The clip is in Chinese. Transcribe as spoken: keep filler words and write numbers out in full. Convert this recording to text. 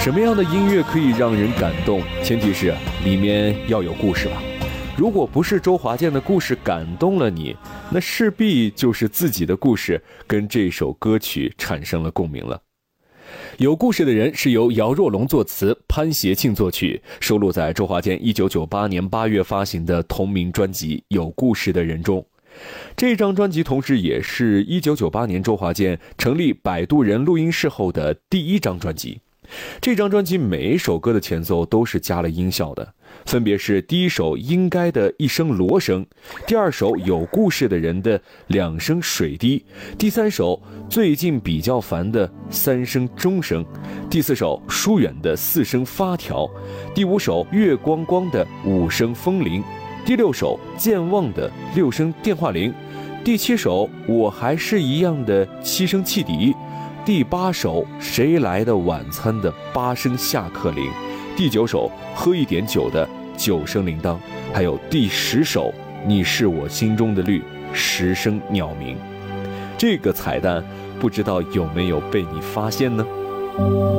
什么样的音乐可以让人感动？前提是里面要有故事吧。如果不是周华健的故事感动了你，那势必就是自己的故事跟这首歌曲产生了共鸣了。有故事的人是由姚若龙作词，潘协庆作曲，收录在周华健一九九八年八月发行的同名专辑《有故事的人》中。这张专辑同时也是一九九八年周华健成立摆渡人录音室后的第一张专辑。这张专辑每一首歌的前奏都是加了音效的，分别是第一首应该的一声锣声，第二首有故事的人的两声水滴，第三首最近比较烦的三声钟声，第四首疏远的四声发条，第五首月光光的五声风铃，第六首健忘的六声电话铃，第七首我还是一样的七声汽笛，第八首谁来的晚餐的八声下课铃，第九首喝一点酒的九声铃铛，还有第十首你是我心中的绿十声鸟鸣。这个彩蛋不知道有没有被你发现呢？